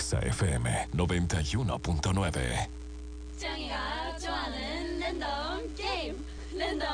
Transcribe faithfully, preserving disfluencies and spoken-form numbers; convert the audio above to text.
Exa F M noventa y uno punto nueve. 짱이가 좋아하는 랜덤 게임 랜덤